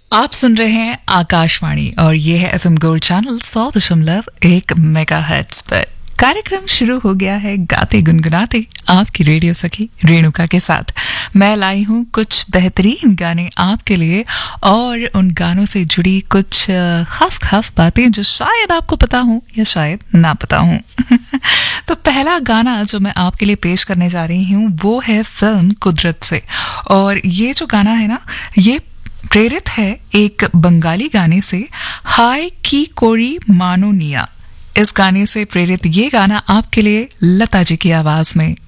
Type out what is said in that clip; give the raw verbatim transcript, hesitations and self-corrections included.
आप सुन रहे हैं आकाशवाणी और ये है एफएम गोल्ड चैनल सौ दशमलव एक मेगा हर्ट्ज पर। कार्यक्रम शुरू हो गया है गाते गुनगुनाते आपकी रेडियो सखी रेणुका के साथ। मैं लाई हूँ कुछ बेहतरीन गाने आपके लिए और उन गानों से जुड़ी कुछ खास खास बातें जो शायद आपको पता हो या शायद ना पता हो। तो पहला गाना जो मैं आपके लिए पेश करने जा रही हूँ वो है फिल्म कुदरत से। और ये जो गाना है ना, ये प्रेरित है एक बंगाली गाने से, हाय की कोरी मानो निया। इस गाने से प्रेरित ये गाना आपके लिए लता जी की आवाज में।